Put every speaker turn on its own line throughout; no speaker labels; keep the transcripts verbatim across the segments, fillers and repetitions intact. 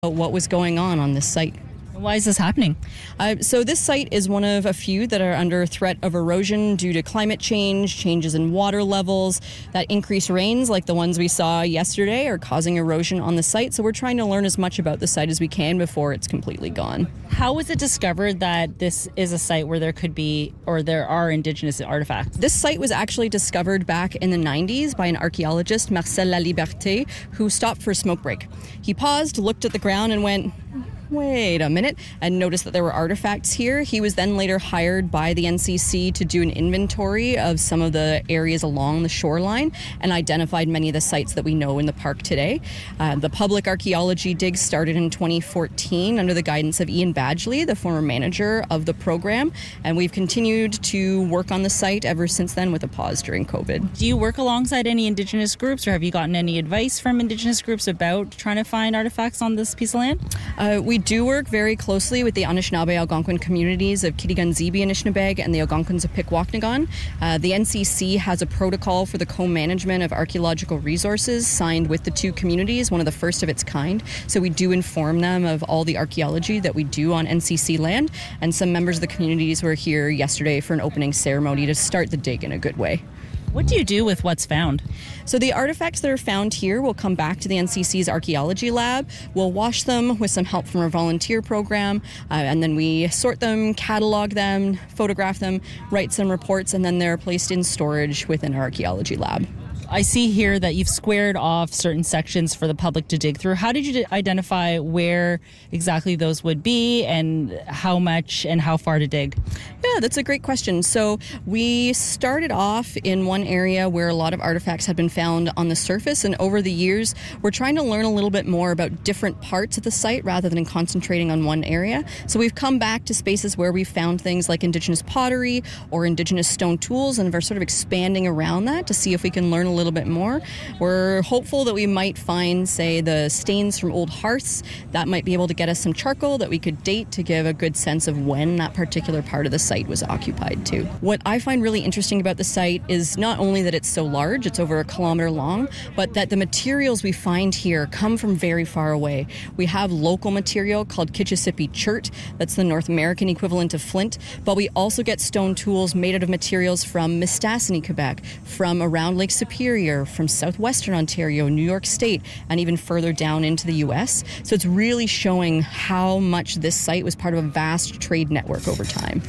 What was going on on this site.
Why is this happening?
Uh, so this site is one of a few that are under threat of erosion due to climate change, changes in water levels, that increased rains like the ones we saw yesterday are causing erosion on the site. So we're trying to learn as much about the site as we can before it's completely gone.
How was it discovered that this is a site where there could be, or there are Indigenous artifacts?
This site was actually discovered back in the nineties by an archaeologist, Marcel Laliberté, who stopped for a smoke break. He paused, looked at the ground and went, wait a minute, and noticed that there were artifacts here. He was then later hired by the N C C to do an inventory of some of the areas along the shoreline and identified many of the sites that we know in the park today. Uh, the public archaeology dig started in twenty fourteen under the guidance of Ian Badgley, the former manager of the program, and we've continued to work on the site ever since then with a pause during COVID.
Do you work alongside any Indigenous groups, or have you gotten any advice from Indigenous groups about trying to find artifacts on this piece of land?
Uh, we do work very closely with the Anishinaabe Algonquin communities of Kitigan-Zibi Anishinaabeg and the Algonquins of Pikwakanagan. Uh, the N C C has a protocol for the co-management of archaeological resources signed with the two communities, one of the first of its kind. So we do inform them of all the archaeology that we do on N C C land, and some members of the communities were here yesterday for an opening ceremony to start the dig in a good way.
What do you do with what's found?
So the artifacts that are found here will come back to the N C C's archaeology lab. We'll wash them with some help from our volunteer program, uh, and then we sort them, catalog them, photograph them, write some reports, and then they're placed in storage within our archaeology lab.
I see here that you've squared off certain sections for the public to dig through. How did you identify where exactly those would be and how much and how far to dig?
Yeah, that's a great question. So we started off in one area where a lot of artifacts had been found on the surface, and over the years we're trying to learn a little bit more about different parts of the site rather than concentrating on one area. So we've come back to spaces where we've found things like Indigenous pottery or Indigenous stone tools, and we're sort of expanding around that to see if we can learn a little little bit more. We're hopeful that we might find, say, the stains from old hearths. That might be able to get us some charcoal that we could date to give a good sense of when that particular part of the site was occupied too. What I find really interesting about the site is not only that it's so large, it's over a kilometer long, but that the materials we find here come from very far away. We have local material called Kitchissippi chert, that's the North American equivalent of flint, but we also get stone tools made out of materials from Mistassini, Quebec, from around Lake Superior, from southwestern Ontario, New York State, and even further down into the U S. So it's really showing how much this site was part of a vast trade network over time.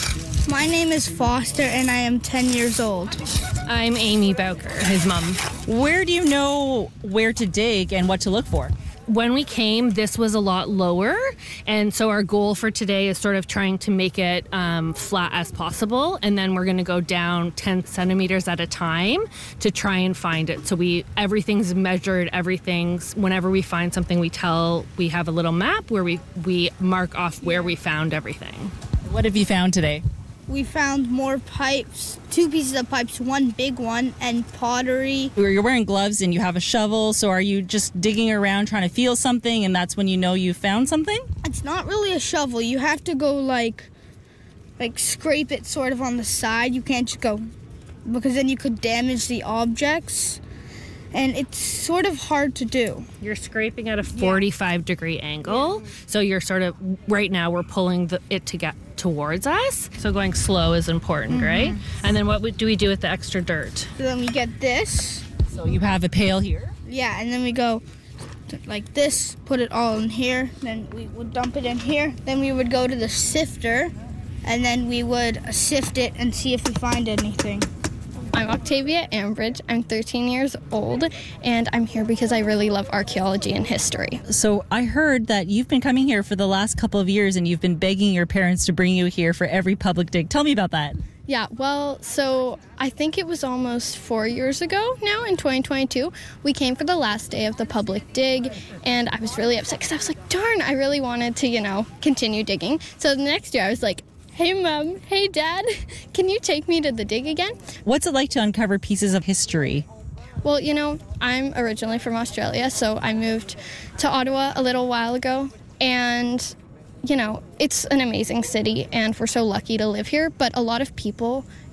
My name is Foster and I am ten years old.
I'm Amy Bowker, his mom.
Where do you know where to dig and what to look for?
When we came, this was a lot lower, and so our goal for today is sort of trying to make it um, flat as possible, and then we're going to go down ten centimeters at a time to try and find it. So we everything's measured, everything's, whenever we find something, we tell, we have a little map where we, we mark off where we found everything.
What have you found today?
We found more pipes, two pieces of pipes, one big one, and pottery.
You're wearing gloves and you have a shovel, so are you just digging around trying to feel something and that's when you know you found something?
It's not really a shovel. You have to go like, like scrape it sort of on the side. You can't just go, because then you could damage the objects. And it's sort of hard to do.
You're scraping at a forty-five degree angle. So you're sort of, right now we're pulling the, it to get towards us. So going slow is important, mm-hmm. right? And then what do we do with the extra dirt?
So then we get this.
So you have a pail here?
Yeah, and then we go like this, put it all in here. Then we would dump it in here. Then we would go to the sifter, and then we would sift it and see if we find anything.
I'm Octavia Ambridge. I'm thirteen years old, and I'm here because I really love archaeology and history.
So I heard that you've been coming here for the last couple of years and you've been begging your parents to bring you here for every public dig. Tell me about that.
Yeah, well, so I think it was almost four years ago now, in twenty twenty-two. We came for the last day of the public dig, and I was really upset because I was like, darn, I really wanted to, you know, continue digging. So the next year I was like, hey, Mom, hey, Dad, can you take me to the dig again?
What's it like to uncover pieces of history?
Well, you know, I'm originally from Australia, so I moved to Ottawa a little while ago, and, you know, it's an amazing city, and we're so lucky to live here, but a lot of people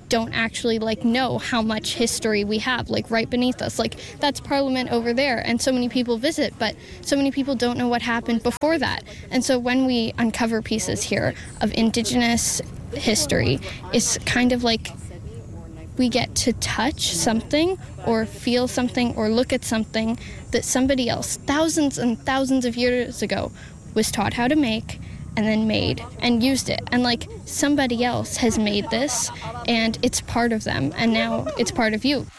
don't actually like know how much history we have like right beneath us. Like that's Parliament over there, and so many people visit, but so many people don't know what happened before that. And so when we uncover pieces here of Indigenous history, it's kind of like we get to touch something or feel something or look at something that somebody else thousands and thousands of years ago was taught how to make and then made and used it. And like somebody else has made this and it's part of them, and now it's part of you.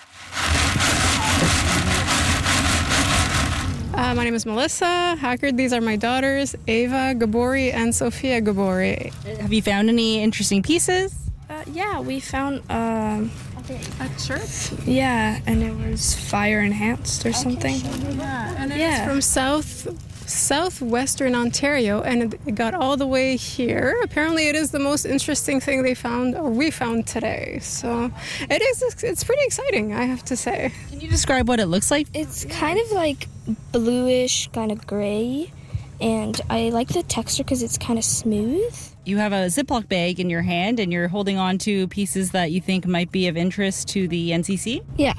Uh, my name is Melissa Hackard. These are my daughters, Ava Gabori and Sophia Gabori.
Have you found any interesting pieces?
Uh, yeah, we found um,
A shirt?
yeah, and it was fire enhanced or something.
Yeah, and it's
Yeah.
from south southwestern Ontario, and it got all the way here. Apparently, it is the most interesting thing they found, or we found today. So it is. It's pretty exciting, I have to say.
Can you describe what it looks like?
It's kind of like bluish, kind of gray, and I like the texture because it's kind of smooth.
You have a Ziploc bag in your hand and you're holding on to pieces that you think might be of interest to the N C C?
Yeah.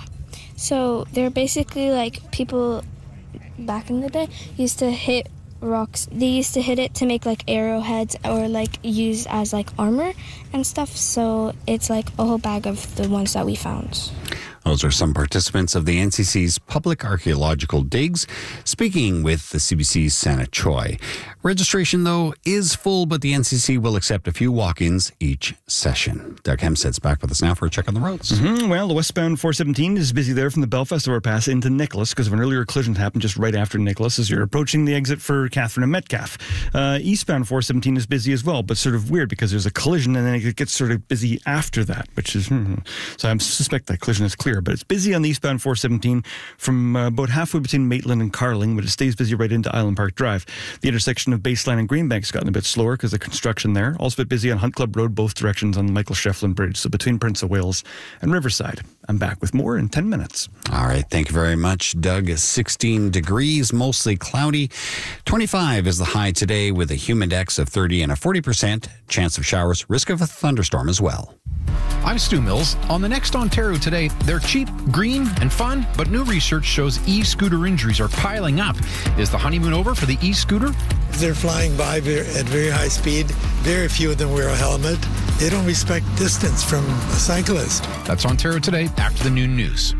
So they're basically like people back in the day used to hit rocks. They used to hit it to make like arrowheads or like used as like armor and stuff. So it's like a whole bag of the ones that we found.
Those are some participants of the N C C's Public Archaeological Digs, speaking with the C B C's Sana Choi. Registration, though, is full, but the N C C will accept a few walk-ins each session. Doug Hemstead's back with us now for a check on the roads.
Mm-hmm. Well, the westbound four seventeen is busy there from the Belfast overpass into Nicholas because of an earlier collision that happened just right after Nicholas as you're approaching the exit for Catherine and Metcalfe. Uh, eastbound four seventeen is busy as well, but sort of weird because there's a collision and then it gets sort of busy after that, which is... Hmm. So I suspect that collision is clear, but it's busy on the eastbound four seventeen from uh, about halfway between Maitland and Carling, but it stays busy right into Island Park Drive. The intersection of Baseline and Greenbank's gotten a bit slower because of construction there. Also a bit busy on Hunt Club Road, both directions on the Michael Shefflin Bridge, so between Prince of Wales and Riverside. I'm back with more in ten minutes.
All right, thank you very much, Doug. sixteen degrees, mostly cloudy. twenty-five is the high today with a humid index of thirty and a forty percent chance of showers, risk of a thunderstorm as well.
I'm Stu Mills. On the Next Ontario today, they're cheap, green, and fun, but new research shows e-scooter injuries are piling up. Is the honeymoon over for the e-scooter?
They're flying by very, at very high speed. Very few of them wear a helmet. They don't respect distance from a cyclist.
That's Ontario Today after the noon news.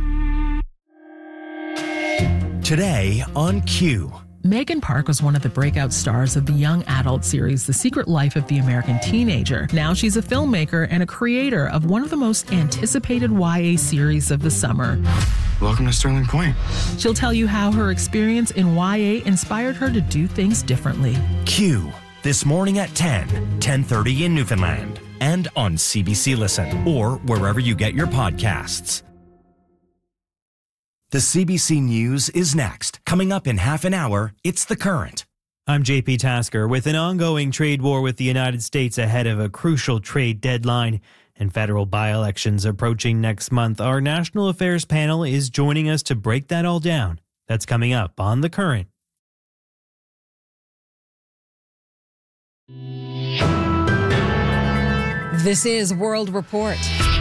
Today on Q.
Megan Park was one of the breakout stars of the young adult series The Secret Life of the American Teenager. Now she's a filmmaker and a creator of one of the most anticipated Y A series of the summer.
Welcome to Sterling Point.
She'll tell you how her experience in Y A inspired her to do things differently.
Q. This morning at ten, ten thirty in Newfoundland. And on C B C Listen or wherever you get your podcasts. The C B C News is next. Coming up in half an hour, it's The Current.
I'm J P Tasker. With an ongoing trade war with the United States ahead of a crucial trade deadline and federal by-elections approaching next month, our National Affairs panel is joining us to break that all down. That's coming up on The Current.
This is World Report.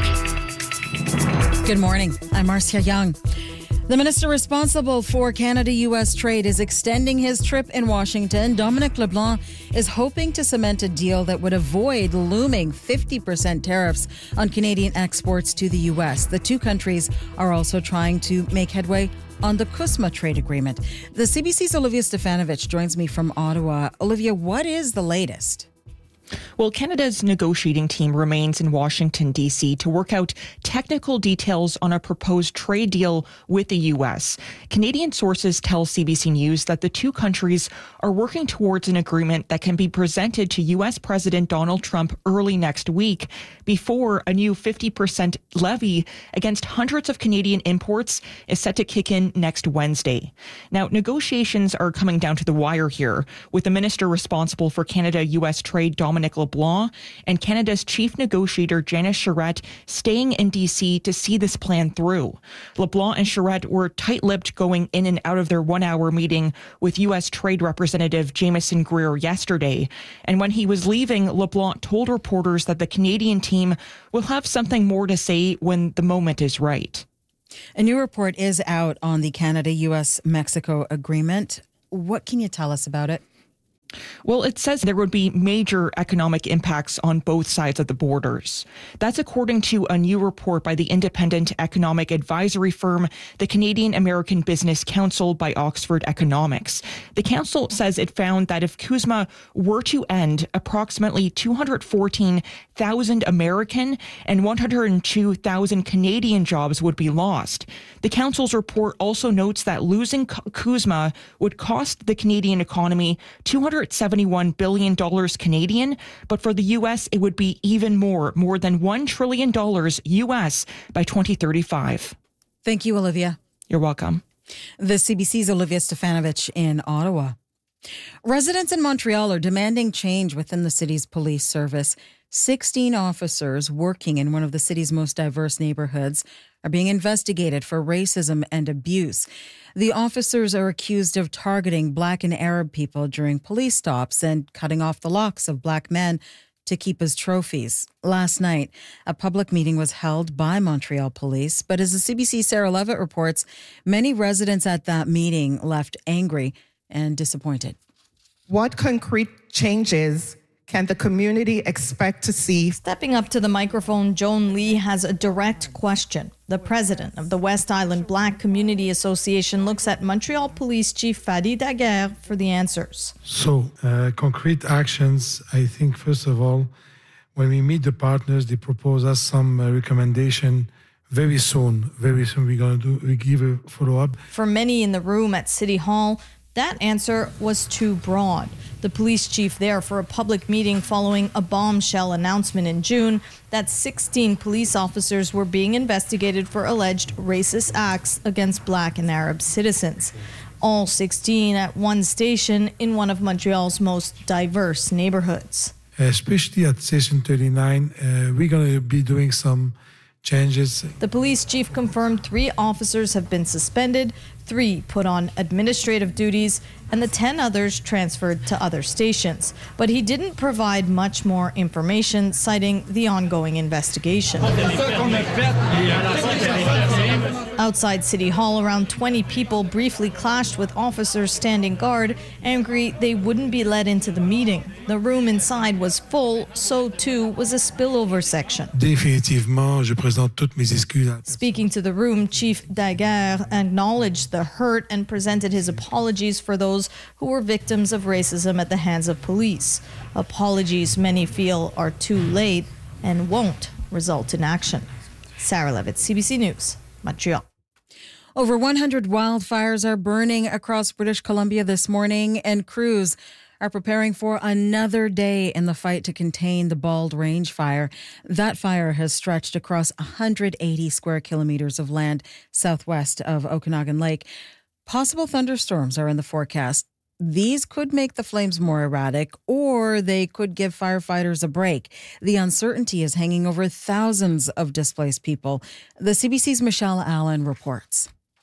Good morning. I'm Marcia Young. The minister responsible for Canada-U S trade is extending his trip in Washington. Dominic LeBlanc is hoping to cement a deal that would avoid looming fifty percent tariffs on Canadian exports to the U S. The two countries are also trying to make headway on the CUSMA trade agreement. The C B C's Olivia Stefanovic joins me from Ottawa. Olivia, what is the latest?
Well, Canada's negotiating team remains in Washington, D C to work out technical details on a proposed trade deal with the U S. Canadian sources tell C B C News that the two countries are working towards an agreement that can be presented to U S President Donald Trump early next week before a new fifty percent levy against hundreds of Canadian imports is set to kick in next Wednesday. Now, negotiations are coming down to the wire here, with the minister responsible for Canada-U S trade, Dominic Dominic LeBlanc and Canada's chief negotiator Janice Charette staying in D C to see this plan through. LeBlanc and Charette were tight-lipped going in and out of their one-hour meeting with U S Trade Representative Jameson Greer yesterday. And when he was leaving, LeBlanc told reporters that the Canadian team will have something more to say when the moment is right.
A new report is out on the Canada-U S Mexico agreement. What can you tell us about it?
Well, it says there would be major economic impacts on both sides of the borders. That's according to a new report by the independent economic advisory firm, the Canadian American Business Council by Oxford Economics. The council says it found that if CUSMA were to end, approximately two hundred fourteen thousand American and one hundred two thousand Canadian jobs would be lost. The council's report also notes that losing CUSMA would cost the Canadian economy two hundred seventy-one billion dollars Canadian, but for the U S, it would be even more, more than one trillion dollars U S by twenty thirty-five.
Thank you, Olivia.
You're welcome.
The C B C's Olivia Stefanovich in Ottawa. Residents in Montreal are demanding change within the city's police service. sixteen officers working in one of the city's most diverse neighborhoods are being investigated for racism and abuse. The officers are accused of targeting Black and Arab people during police stops and cutting off the locks of Black men to keep as trophies. Last night, a public meeting was held by Montreal Police, but as the C B C's Sarah Levitt reports, many residents at that meeting left angry and disappointed.
What concrete changes can the community expect to see?
Stepping up to the microphone, Joan Lee has a direct question. The president of the West Island Black Community Association looks at Montreal Police Chief Fadi Daguerre for the answers.
So, uh, concrete actions, I think, first of all, when we meet the partners, they propose us some uh, recommendation very soon. Very soon we're going to do, we give a follow-up.
For many in the room at City Hall, that answer was too broad. The police chief there for a public meeting following a bombshell announcement in June that sixteen police officers were being investigated for alleged racist acts against Black and Arab citizens. All sixteen at one station in one of Montreal's most diverse neighborhoods.
Especially at Station thirty-nine, uh, we're going to be doing some changes.
The police chief confirmed three officers have been suspended, three put on administrative duties, and the ten others transferred to other stations. But he didn't provide much more information, citing the ongoing investigation. Outside City Hall, around twenty people briefly clashed with officers standing guard, angry they wouldn't be let into the meeting. The room inside was full, so too was a spillover section.
Définitivement, je présente toutes mes excuses.
Speaking to the room, Chief Daguerre acknowledged the hurt and presented his apologies for those who were victims of racism at the hands of police. Apologies many feel are too late and won't result in action. Sarah Levitt, C B C News, Montreal.
Over one hundred wildfires are burning across British Columbia this morning, and crews are preparing for another day in the fight to contain the Bald Range fire. That fire has stretched across one hundred eighty square kilometers of land southwest of Okanagan Lake. Possible thunderstorms are in the forecast. These could make the flames more erratic, or they could give firefighters a break. The uncertainty is hanging over thousands of displaced people. The C B C's Michelle Allen reports.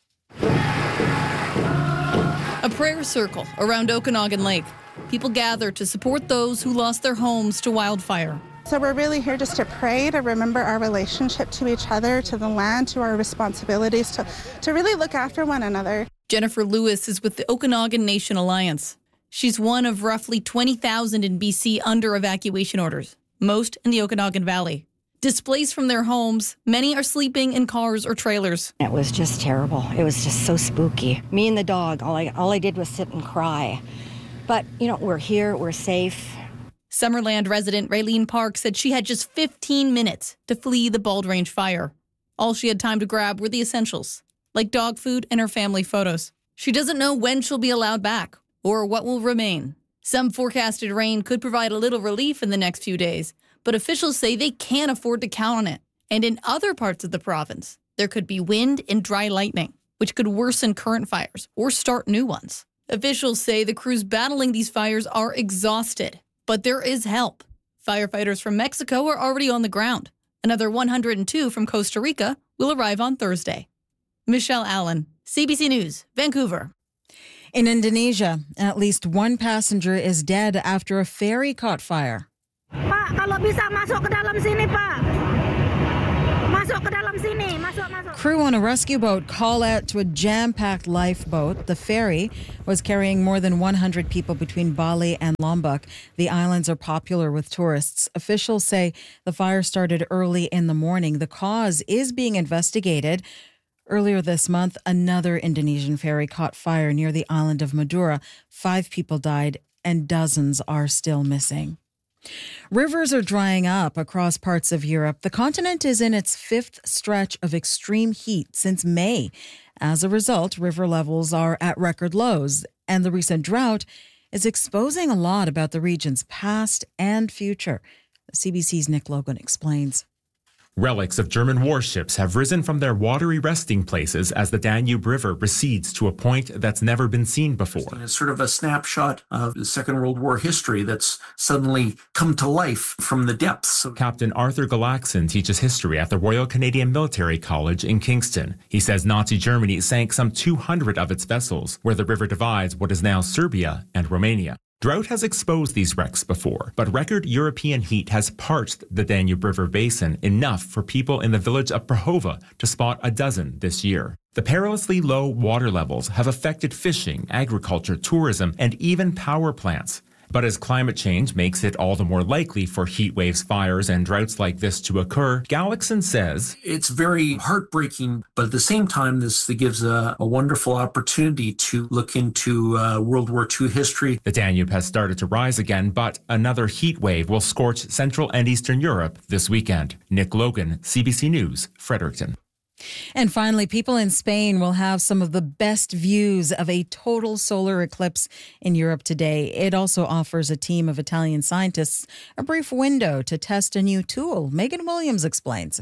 A prayer circle around Okanagan Lake. People gather to support those who lost their homes to wildfire.
So we're really here just to pray, to remember our relationship to each other, to the land, to our responsibilities, to, to really look after one another.
Jennifer Lewis is with the Okanagan Nation Alliance. She's one of roughly twenty thousand in B C under evacuation orders, most in the Okanagan Valley. Displaced from their homes, many are sleeping in cars or trailers.
It was just terrible. It was just so spooky. Me and the dog, all I, all I did was sit and cry. But, you know, we're here, we're safe.
Summerland resident Raylene Park said she had just fifteen minutes to flee the Bald Range fire. All she had time to grab were the essentials, like dog food and her family photos. She doesn't know when she'll be allowed back or what will remain. Some forecasted rain could provide a little relief in the next few days, but officials say they can't afford to count on it. And in other parts of the province, there could be wind and dry lightning, which could worsen current fires or start new ones. Officials say the crews battling these fires are exhausted, but there is help. Firefighters from Mexico are already on the ground. Another one hundred two from Costa Rica will arrive on Thursday. Michelle Allen, C B C News, Vancouver.
In Indonesia, at least one passenger is dead after a ferry caught fire.
Pak, kalau bisa masuk ke dalam sini, Pak. Masuk ke dalam sini, masuk, masuk.
Crew on a rescue boat call out to a jam-packed lifeboat. The ferry was carrying more than one hundred people between Bali and Lombok. The islands are popular with tourists. Officials say the fire started early in the morning. The cause is being investigated. Earlier this month, another Indonesian ferry caught fire near the island of Madura. Five people died and dozens are still missing. Rivers are drying up across parts of Europe. The continent is in its fifth stretch of extreme heat since May. As a result, river levels are at record lows, and the recent drought is exposing a lot about the region's past and future. C B C's Nick Logan explains.
Relics of German warships have risen from their watery resting places as the Danube River recedes to a point that's never been seen before.
It's sort of a snapshot of the Second World War history that's suddenly come to life from the depths.
Captain Arthur Galaxon teaches history at the Royal Canadian Military College in Kingston. He says Nazi Germany sank some two hundred of its vessels where the river divides what is now Serbia and Romania. Drought has exposed these wrecks before, but record European heat has parched the Danube River basin enough for people in the village of Prahova to spot a dozen this year. The perilously low water levels have affected fishing, agriculture, tourism, and even power plants. But as climate change makes it all the more likely for heat waves, fires, and droughts like this to occur, Galaxon says,
it's very heartbreaking, but at the same time, this gives a, a wonderful opportunity to look into uh, World War Two history.
The Danube has started to rise again, but another heat wave will scorch Central and Eastern Europe this weekend. Nick Logan, C B C News, Fredericton.
And finally, people in Spain will have some of the best views of a total solar eclipse in Europe today. It also offers a team of Italian scientists a brief window to test a new tool. Megan Williams explains.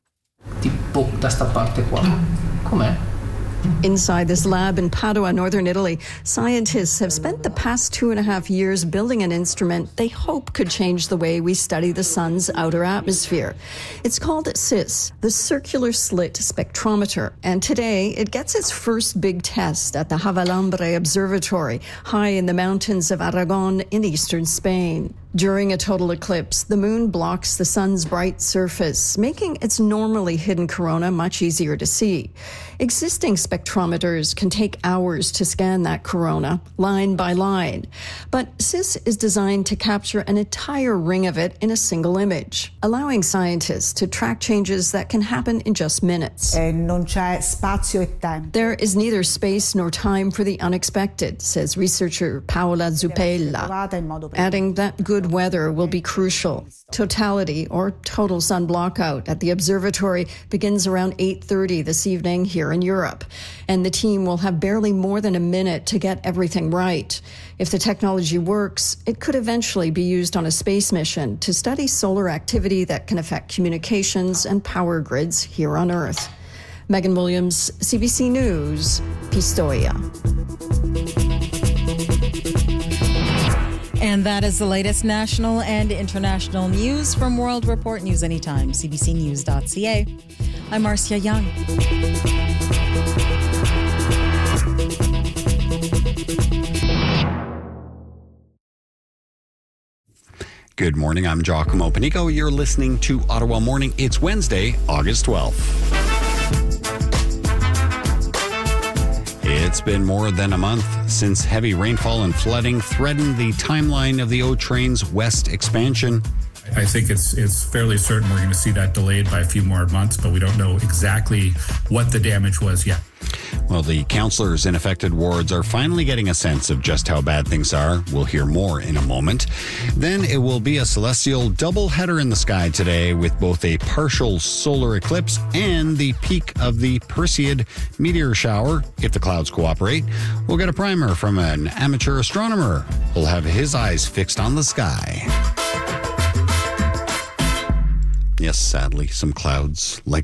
Tipo da sta parte qua. Com'è?
Inside this lab in Padua, northern Italy, scientists have spent the past two and a half years building an instrument they hope could change the way we study the sun's outer atmosphere. It's called SIS, the Circular Slit Spectrometer, and today it gets its first big test at the Havalambre Observatory, high in the mountains of Aragon in eastern Spain. During a total eclipse, the moon blocks the sun's bright surface, making its normally hidden corona much easier to see. Existing spectrometers can take hours to scan that corona, line by line. But SIS is designed to capture an entire ring of it in a single image, allowing scientists to track changes that can happen in just minutes.
Non c'è spazio e tempo.
There is neither space nor time for the unexpected, says researcher Paola Zuppella, adding that good weather will be crucial. Totality, or total sun blockout, at the observatory begins around eight thirty this evening here in Europe, and the team will have barely more than a minute to get everything right. If the technology works, it could eventually be used on a space mission to study solar activity that can affect communications and power grids here on Earth. Megan Williams, C B C News, Pistoia.
And that is the latest national and international news from World Report News Anytime, c b c news dot c a. I'm Marcia Young.
Good morning. I'm Giacomo Panico. You're listening to Ottawa Morning. It's Wednesday, August twelfth. It's been more than a month since heavy rainfall and flooding threatened the timeline of the O Train's west expansion.
I think it's it's fairly certain we're going to see that delayed by a few more months, but we don't know exactly what the damage was yet.
Well, the councillors in affected wards are finally getting a sense of just how bad things are. We'll hear more in a moment. Then it will be a celestial doubleheader in the sky today with both a partial solar eclipse and the peak of the Perseid meteor shower. If the clouds cooperate, we'll get a primer from an amateur astronomer who'll have his eyes fixed on the sky. Yes, sadly, some clouds likely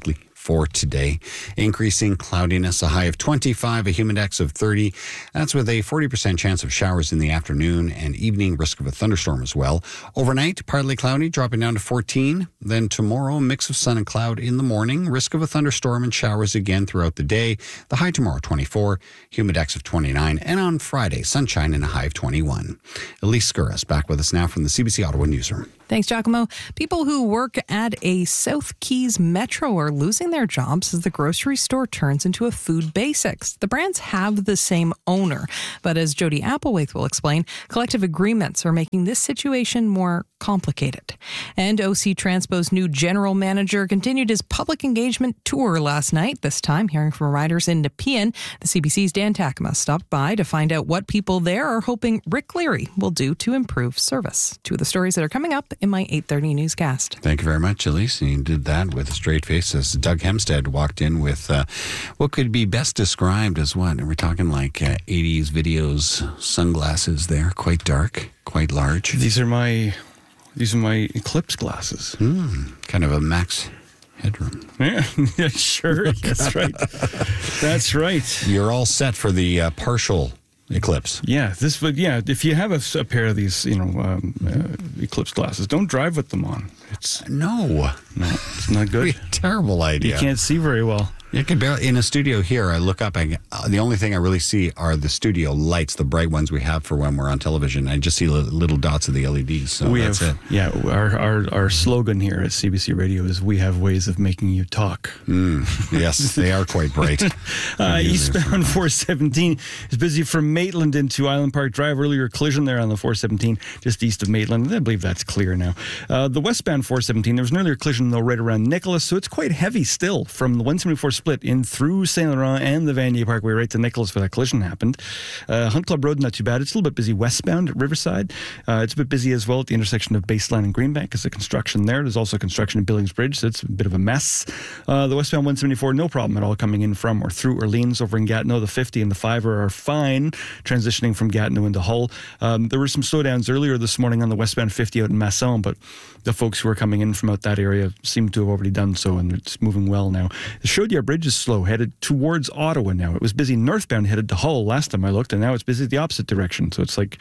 for today. Increasing cloudiness, a high of twenty-five, a humid index of thirty. That's with a forty percent chance of showers in the afternoon and evening, risk of a thunderstorm as well. Overnight, partly cloudy, dropping down to fourteen. Then tomorrow, a mix of sun and cloud in the morning, risk of a thunderstorm and showers again throughout the day. The high tomorrow, twenty-four, humid index of twenty-nine. And on Friday, sunshine and a high of twenty-one. Elise Skouras back with us now from the C B C Ottawa newsroom.
Thanks, Giacomo. People who work at a South Keys Metro are losing their jobs as the grocery store turns into a Food Basics. The brands have the same owner, but as Jody Applewaith will explain, collective agreements are making this situation more complicated. And O C Transpo's new general manager continued his public engagement tour last night, this time hearing from riders in Nepean. The C B C's Dan Takema stopped by to find out what people there are hoping Rick Leary will do to improve service. Two of the stories that are coming up in my eight thirty newscast.
Thank you very much, Elise. And you did that with a straight face as Doug Hemstead walked in with uh, what could be best described as what? We're talking like uh, eighties videos, sunglasses there, quite dark, quite large.
These are my, these are my Eclipse glasses.
Mm, kind of a max headroom.
Yeah, yeah, sure. That's right. That's right.
You're all set for the uh, partial Eclipse.
Yeah, this. But yeah, if you have a, a pair of these, you know, um, uh, Eclipse glasses, don't drive with them on. It's
no,
no, it's not good.
Terrible idea.
You can't see very well.
You can barely, in a studio here, I look up, and uh, the only thing I really see are the studio lights, the bright ones we have for when we're on television. I just see li- little dots of the L E Ds, so
we
that's
have,
it.
Yeah, our, our our slogan here at C B C Radio is "We have ways of making you talk."
Mm, yes, they are quite bright.
uh, eastbound four seventeen is busy from Maitland into Island Park Drive. Earlier collision there on the four seventeen, just east of Maitland. I believe that's clear now. Uh, the westbound four seventeen, there was an earlier collision, though, right around Nicholas, so it's quite heavy still from the one seventy-four split in through Saint Laurent and the Vanier Parkway right to Nicholas where that collision happened. Uh, Hunt Club Road, not too bad. It's a little bit busy westbound at Riverside. Uh, it's a bit busy as well at the intersection of Baseline and Greenbank because the construction there. There's also construction at Billings Bridge, so it's a bit of a mess. Uh, the westbound one seventy-four, no problem at all coming in from or through Orleans over in Gatineau. The fifty and the fiver are fine transitioning from Gatineau into Hull. Um, there were some slowdowns earlier this morning on the westbound fifty out in Masson, but the folks who are coming in from out that area seem to have already done so, and it's moving well now. The Chaudière Bridge is slow, headed towards Ottawa now. It was busy northbound, headed to Hull last time I looked, and now it's busy the opposite direction. So it's like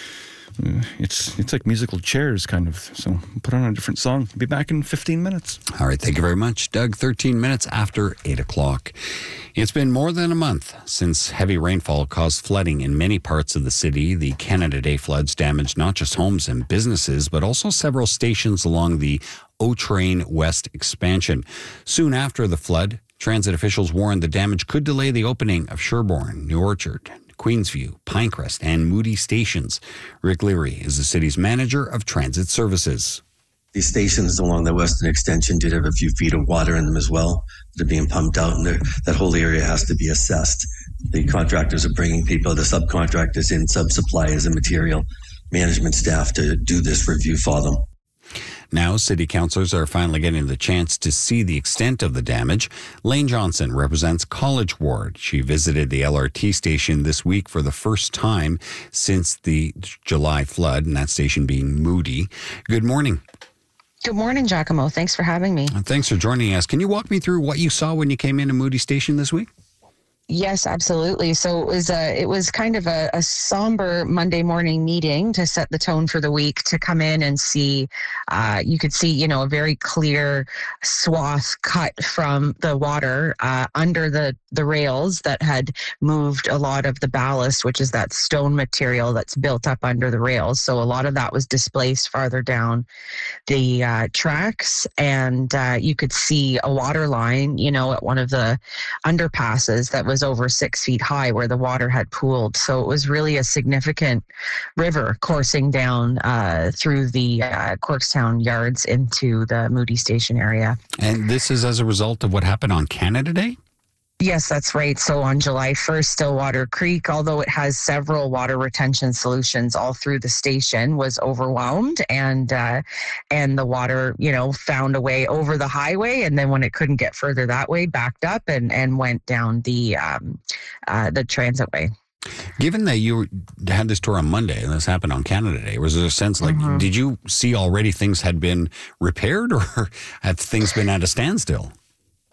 uh, it's it's like musical chairs, kind of. So put on a different song. Be back in fifteen minutes.
All right, thank you very much, Doug. thirteen minutes after eight o'clock. It's been more than a month since heavy rainfall caused flooding in many parts of the city. The Canada Day floods damaged not just homes and businesses, but also several stations along the O-Train West expansion. Soon after the flood, transit officials warned the damage could delay the opening of Sherbourne, New Orchard, Queensview, Pinecrest, and Moody stations. Rick Leary is the city's manager of transit services.
These stations along the western extension did have a few feet of water in them as well that are being pumped out, and that whole area has to be assessed. The contractors are bringing people, the subcontractors in, sub-suppliers and material management staff to do this review for them.
Now, city councillors are finally getting the chance to see the extent of the damage. Lane Johnson represents College Ward. She visited the L R T station this week for the first time since the July flood, and that station being Moody. Good morning.
Good morning, Giacomo. Thanks for having me.
And thanks for joining us. Can you walk me through what you saw when you came into Moody Station this week?
Yes, absolutely. So it was a, it was kind of a, a somber Monday morning meeting to set the tone for the week, to come in and see, uh, you could see, you know, a very clear swath cut from the water uh, under the, the rails that had moved a lot of the ballast, which is that stone material that's built up under the rails. So a lot of that was displaced farther down the uh, tracks, and uh, you could see a water line, you know, at one of the underpasses that was over six feet high where the water had pooled. So it was really a significant river coursing down uh, through the uh, Corkstown yards into the Moody Station area.
And this is as a result of what happened on Canada Day?
Yes, that's right. So on July first, Stillwater Creek, although it has several water retention solutions all through the station, was overwhelmed, and uh, and the water, you know, found a way over the highway, and then when it couldn't get further that way, backed up and, and went down the um, uh, the transitway.
Given that you had this tour on Monday and this happened on Canada Day, was there a sense like, mm-hmm. did you see already things had been repaired, or have things been at a standstill?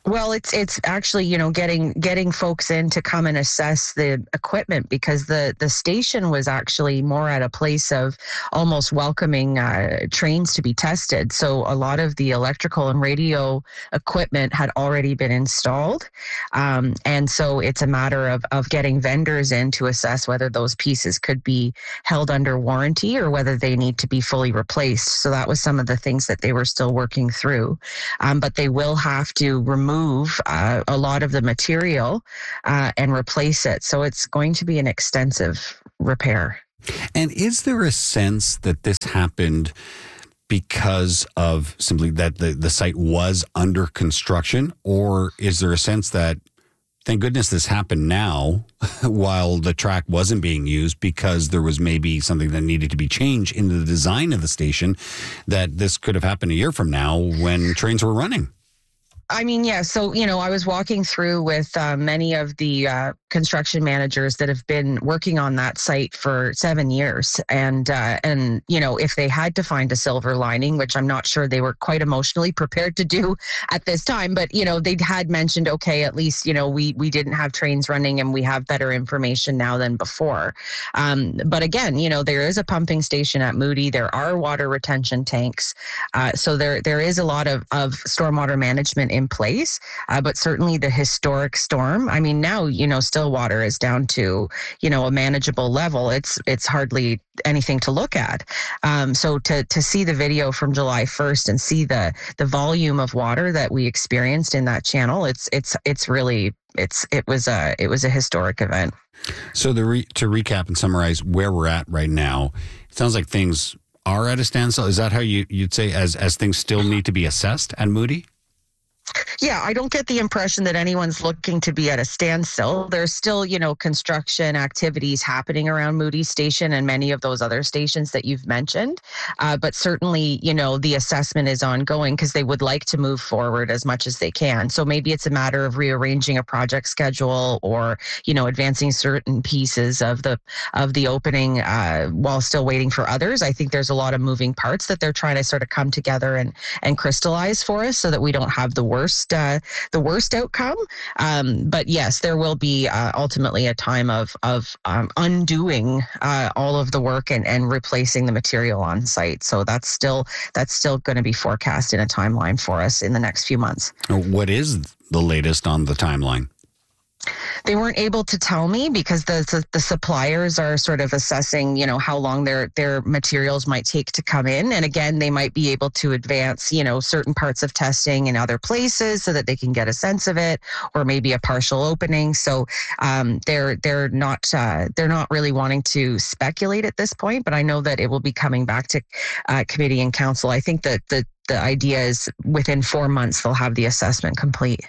Well, it's it's actually, you know, getting getting folks in to come and assess the equipment, because the, the station was actually more at a place of almost welcoming uh, trains to be tested. So a lot of the electrical and radio equipment had already been installed. Um, and so it's a matter of, of getting vendors in to assess whether those pieces could be held under warranty or whether they need to be fully replaced. So that was some of the things that they were still working through. Um, but they will have to remove Move uh, a lot of the material uh, and replace it. So it's going to be an extensive repair.
And is there a sense that this happened because of simply that the, the site was under construction? Or is there a sense that, thank goodness this happened now while the track wasn't being used, because there was maybe something that needed to be changed in the design of the station, that this could have happened a year from now when trains were running?
I mean, yeah. So, you know, I was walking through with uh, many of the uh, construction managers that have been working on that site for seven years. And, uh, and, you know, if they had to find a silver lining, which I'm not sure they were quite emotionally prepared to do at this time, but, you know, they had mentioned, okay, at least, you know, we, we didn't have trains running and we have better information now than before. Um, but again, you know, there is a pumping station at Moody. There are water retention tanks. Uh, so there, there is a lot of, of stormwater management in place, uh, but certainly the historic storm. I mean, now, you know, Stillwater is down to, you know, a manageable level. It's it's hardly anything to look at. Um, so to to see the video from July first and see the the volume of water that we experienced in that channel, it's it's it's really it's it was a it was a historic event.
So the re- to recap and summarize where we're at right now, it sounds like things are at a standstill. Is that how you you'd say as as things still need to be assessed at Moody?
Yeah, I don't get the impression that anyone's looking to be at a standstill. There's still, you know, construction activities happening around Moody Station and many of those other stations that you've mentioned. Uh, but certainly, you know, the assessment is ongoing because they would like to move forward as much as they can. So maybe it's a matter of rearranging a project schedule or, you know, advancing certain pieces of the of the opening uh, while still waiting for others. I think there's a lot of moving parts that they're trying to sort of come together and and crystallize for us so that we don't have the worst Worst, uh, the worst outcome. Um, but yes, there will be uh, ultimately a time of of um, undoing uh, all of the work and, and replacing the material on site. So that's still that's still going to be forecast in a timeline for us in the next few months.
What is the latest on the timeline?
They weren't able to tell me because the, the the suppliers are sort of assessing, you know, how long their their materials might take to come in. And again, they might be able to advance, you know, certain parts of testing in other places so that they can get a sense of it, or maybe a partial opening. So um, they're they're not uh, they're not really wanting to speculate at this point. But I know that it will be coming back to uh, committee and council. I think that the the idea is within four months they'll have the assessment complete.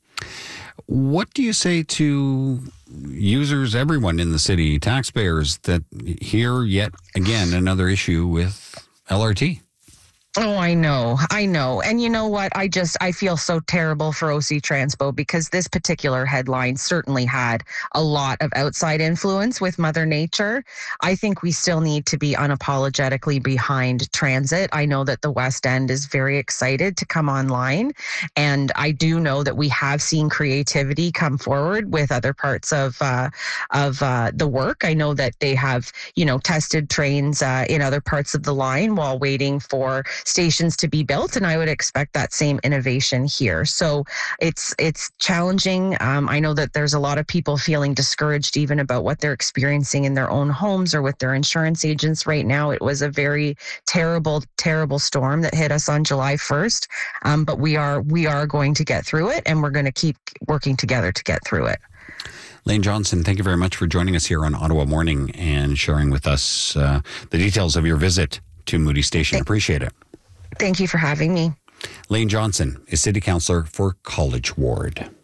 What do you say to users, everyone in the city, taxpayers, that hear yet again another issue with L R T?
Oh, I know. I know. And you know what? I just, I feel so terrible for O C Transpo because this particular headline certainly had a lot of outside influence with Mother Nature. I think we still need to be unapologetically behind transit. I know that the West End is very excited to come online. And I do know that we have seen creativity come forward with other parts of, uh, of uh, the work. I know that they have, you know, tested trains uh, in other parts of the line while waiting for stations to be built, and I would expect that same innovation here. So it's it's challenging. Um, I know that there's a lot of people feeling discouraged even about what they're experiencing in their own homes or with their insurance agents right now. It was a very terrible, terrible storm that hit us on July first, um, but we are we are going to get through it, and we're going to keep working together to get through it.
Lane Johnson, thank you very much for joining us here on Ottawa Morning and sharing with us uh, the details of your visit to Moody Station. Thank- Appreciate it.
Thank you for having me.
Lane Johnson is City Councillor for College Ward.